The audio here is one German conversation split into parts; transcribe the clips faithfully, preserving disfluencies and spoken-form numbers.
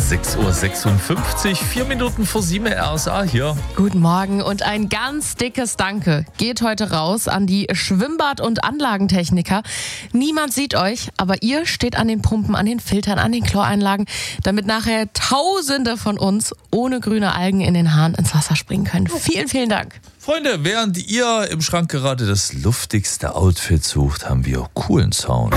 sechs Uhr sechsundfünfzig, vier Minuten vor sieben R S A hier. Guten Morgen und ein ganz dickes Danke geht heute raus an die Schwimmbad- und Anlagentechniker. Niemand sieht euch, aber ihr steht an den Pumpen, an den Filtern, an den Chloreinlagen, damit nachher Tausende von uns ohne grüne Algen in den Haaren ins Wasser springen können. Vielen, vielen Dank. Freunde, während ihr im Schrank gerade das luftigste Outfit sucht, haben wir coolen Sound.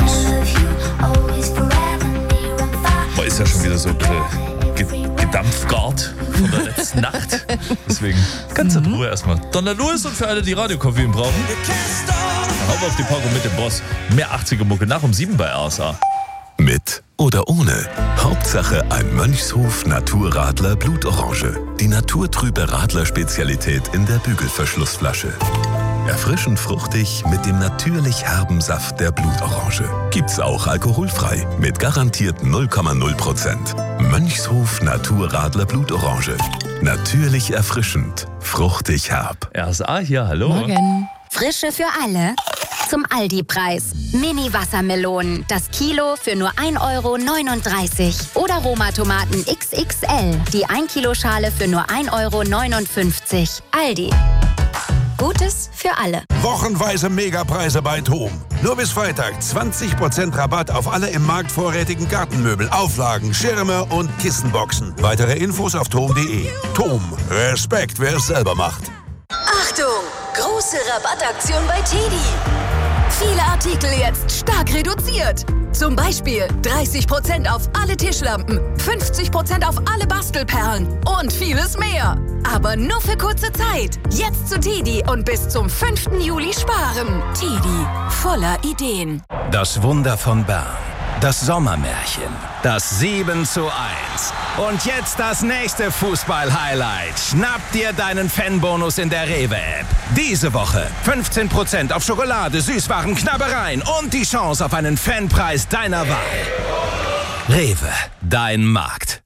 Man ist ja schon wieder so ein bisschen gedampfgart von der letzten Nacht. Deswegen ganz in Ruhe erstmal. Donna Lewis und für alle, die Radiokoffein brauchen, hau auf die Packung mit dem Boss. Mehr achtziger Mucke nach um sieben bei R S A. Mit oder ohne. Hauptsache ein Mönchshof Naturradler Blutorange. Die naturtrübe Radler-Spezialität in der Bügelverschlussflasche. Erfrischend fruchtig mit dem natürlich herben Saft der Blutorange. Gibt's auch alkoholfrei mit garantiert null Komma null Prozent. Mönchshof Naturradler Blutorange. Natürlich erfrischend, fruchtig herb. R S A hier, hallo. Morgen. Frische für alle zum Aldi-Preis. Mini-Wassermelonen, das Kilo für nur ein Euro neununddreißig. Oder Roma-Tomaten X X L, die ein Kilo Schale für nur ein Euro neunundfünfzig. Aldi. Gutes für alle. Wochenweise Megapreise bei TOM. Nur bis Freitag zwanzig Prozent Rabatt auf alle im Markt vorrätigen Gartenmöbel, Auflagen, Schirme und Kissenboxen. Weitere Infos auf tom punkt de. TOM. Respekt, wer es selber macht. Achtung! Große Rabattaktion bei Teddy. Viele Artikel jetzt stark reduziert. Zum Beispiel dreißig Prozent auf alle Tischlampen, fünfzig Prozent auf alle Bastelperlen und vieles mehr. Aber nur für kurze Zeit. Jetzt zu Teddy und bis zum fünften Juli sparen. Teddy, voller Ideen. Das Wunder von Bern. Das Sommermärchen. Das sieben zu eins. Und jetzt das nächste Fußball-Highlight. Schnapp dir deinen Fanbonus in der Rewe-App. Diese Woche fünfzehn Prozent auf Schokolade, Süßwaren, Knabbereien und die Chance auf einen Fanpreis deiner Wahl. Rewe, dein Markt.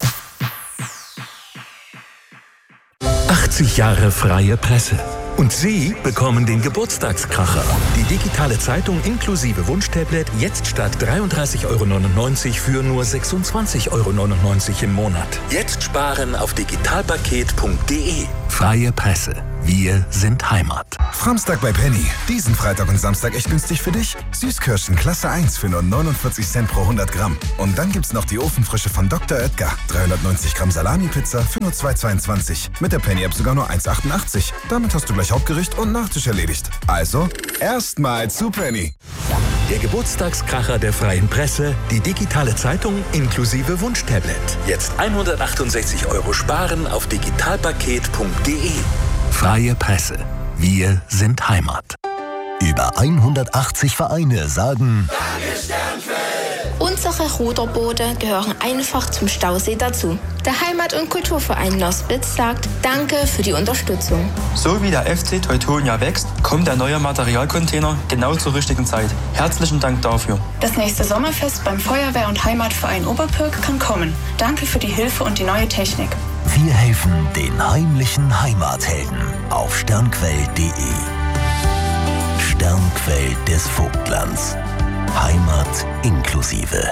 achtzig Jahre freie Presse. Und Sie bekommen den Geburtstagskracher. Die digitale Zeitung inklusive Wunschtablet jetzt statt dreiunddreißig Euro neunundneunzig für nur sechsundzwanzig Euro neunundneunzig im Monat. Jetzt sparen auf digitalpaket punkt de. Freie Presse. Wir sind Heimat. Framstag bei Penny. Diesen Freitag und Samstag echt günstig für dich. Süßkirschen Klasse eins für nur neunundvierzig Cent pro hundert Gramm. Und dann gibt's noch die Ofenfrische von Doktor Oetker. dreihundertneunzig Gramm Salami-Pizza für nur zwei Euro zweiundzwanzig. Mit der Penny-App sogar nur eins Euro achtundachtzig. Damit hast du gleich Hauptgericht und Nachtisch erledigt. Also, erstmal zu Penny. Der Geburtstagskracher der freien Presse, die digitale Zeitung inklusive Wunschtablet. Jetzt hundertachtundsechzig Euro sparen auf digitalpaket punkt de. Freie Presse. Wir sind Heimat. Über hundertachtzig Vereine sagen: Danke, Sternfeld! Unsere Ruderboote gehören einfach zum Stausee dazu. Der Heimat- und Kulturverein Nospitz sagt Danke für die Unterstützung. So wie der F C Teutonia wächst, kommt der neue Materialcontainer genau zur richtigen Zeit. Herzlichen Dank dafür. Das nächste Sommerfest beim Feuerwehr- und Heimatverein Oberpürk kann kommen. Danke für die Hilfe und die neue Technik. Wir helfen den heimlichen Heimathelden auf sternquell punkt de. Sternquell des Vogtlands. Heimat inklusive.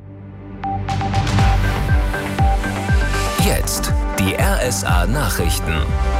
Jetzt die R S A Nachrichten.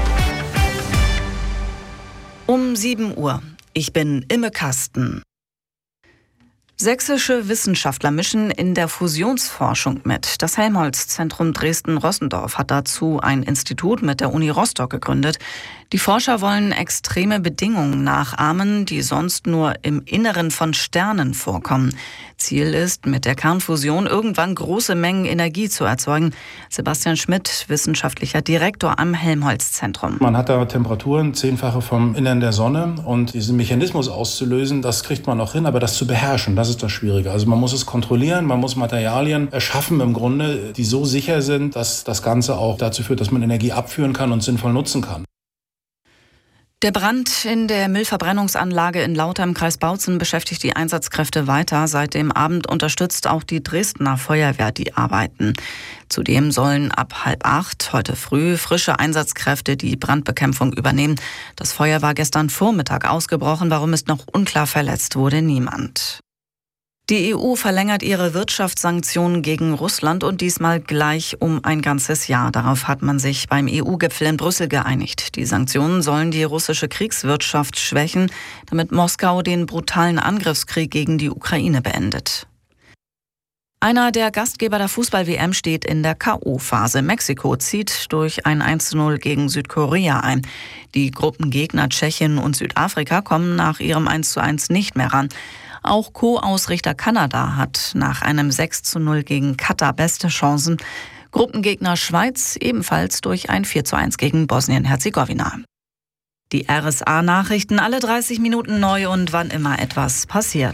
Um sieben Uhr. Ich bin Imme Kasten. Sächsische Wissenschaftler mischen in der Fusionsforschung mit. Das Helmholtz-Zentrum Dresden-Rossendorf hat dazu ein Institut mit der Uni Rostock gegründet. Die Forscher wollen extreme Bedingungen nachahmen, die sonst nur im Inneren von Sternen vorkommen. Ziel ist, mit der Kernfusion irgendwann große Mengen Energie zu erzeugen. Sebastian Schmidt, wissenschaftlicher Direktor am Helmholtz-Zentrum. Man hat da Temperaturen zehnfache vom Innern der Sonne und diesen Mechanismus auszulösen, das kriegt man auch hin, aber das zu beherrschen, das ist das Schwierige. Also man muss es kontrollieren, man muss Materialien erschaffen im Grunde, die so sicher sind, dass das Ganze auch dazu führt, dass man Energie abführen kann und sinnvoll nutzen kann. Der Brand in der Müllverbrennungsanlage in Lauter im Kreis Bautzen beschäftigt die Einsatzkräfte weiter. Seit dem Abend unterstützt auch die Dresdner Feuerwehr die Arbeiten. Zudem sollen ab halb acht heute früh frische Einsatzkräfte die Brandbekämpfung übernehmen. Das Feuer war gestern Vormittag ausgebrochen. Warum ist noch unklar, verletzt wurde niemand. Die E U verlängert ihre Wirtschaftssanktionen gegen Russland und diesmal gleich um ein ganzes Jahr. Darauf hat man sich beim E U-Gipfel in Brüssel geeinigt. Die Sanktionen sollen die russische Kriegswirtschaft schwächen, damit Moskau den brutalen Angriffskrieg gegen die Ukraine beendet. Einer der Gastgeber der Fußball-W M steht in der K O-Phase. Mexiko zieht durch ein eins zu null gegen Südkorea ein. Die Gruppengegner Tschechien und Südafrika kommen nach ihrem eins zu eins nicht mehr ran. Auch Co-Ausrichter Kanada hat nach einem sechs zu null gegen Katar beste Chancen. Gruppengegner Schweiz ebenfalls durch ein vier zu eins gegen Bosnien-Herzegowina. Die R S A-Nachrichten alle dreißig Minuten neu und wann immer etwas passiert.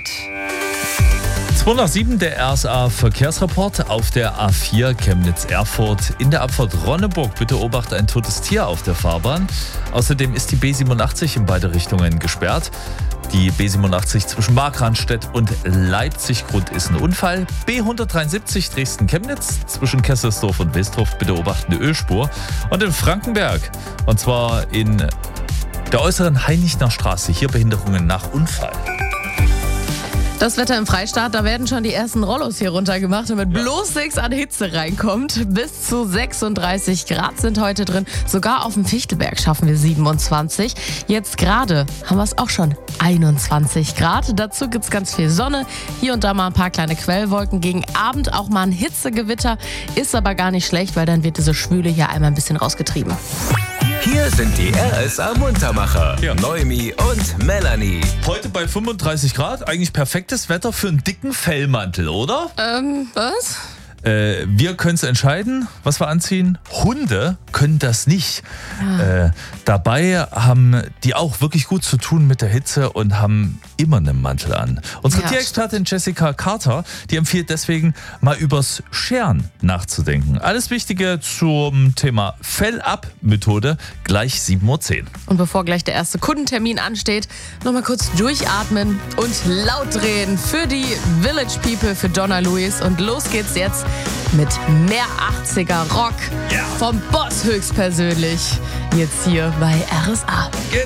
zwei nach sieben der R S A-Verkehrsreport auf der A vier Chemnitz-Erfurt. In der Abfahrt Ronneburg bitte beobachte ein totes Tier auf der Fahrbahn. Außerdem ist die B siebenundachtzig in beide Richtungen gesperrt. Die B siebenundachtzig zwischen Markranstädt und Leipzig, Grund ist ein Unfall. B hundertdreiundsiebzig Dresden-Chemnitz zwischen Kesselsdorf und Westroff bitte beobachten eine Ölspur. Und in Frankenberg, und zwar in der äußeren Heinichner Straße, hier Behinderungen nach Unfall. Das Wetter im Freistaat, da werden schon die ersten Rollos hier runtergemacht, damit bloß nichts an Hitze reinkommt. Bis zu sechsunddreißig Grad sind heute drin. Sogar auf dem Fichtelberg schaffen wir siebenundzwanzig. Jetzt gerade haben wir es auch schon einundzwanzig Grad. Dazu gibt es ganz viel Sonne. Hier und da mal ein paar kleine Quellwolken. Gegen Abend auch mal ein Hitzegewitter. Ist aber gar nicht schlecht, weil dann wird diese Schwüle hier einmal ein bisschen rausgetrieben. Hier sind die R S A-Muntermacher, ja. Noemi und Melanie. Heute bei fünfunddreißig Grad, eigentlich perfektes Wetter für einen dicken Fellmantel, oder? Ähm, was? Äh, wir können es entscheiden, was wir anziehen. Hunde können das nicht. Ja. Äh, dabei haben die auch wirklich gut zu tun mit der Hitze und haben immer einen Mantel an. Unsere ja. Tierexpertin Jessica Carter, die empfiehlt deswegen, mal übers Scheren nachzudenken. Alles Wichtige zum Thema Fell-Up-Methode gleich sieben Uhr zehn. Und bevor gleich der erste Kundentermin ansteht, nochmal kurz durchatmen und laut drehen für die Village People, für Donna Lewis. Und los geht's jetzt mit mehr achtziger Rock yeah. vom Boss höchstpersönlich. Jetzt hier bei R S A.